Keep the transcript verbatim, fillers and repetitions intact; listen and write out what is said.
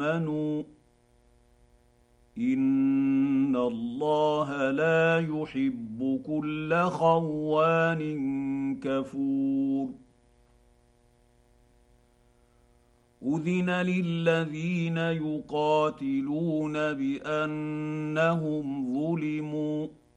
امنوا ان الله لا يحب كل خوان كفور. اذن للذين يقاتلون بانهم ظلموا